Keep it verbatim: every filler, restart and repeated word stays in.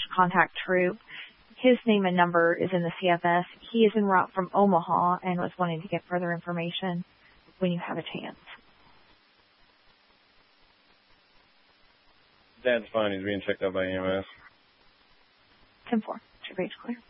contact Troop. His name and number is in the C F S. He is en route from Omaha and was wanting to get further information when you have a chance. Dad's fine. He's being checked out by E M S. ten four. Your page clear.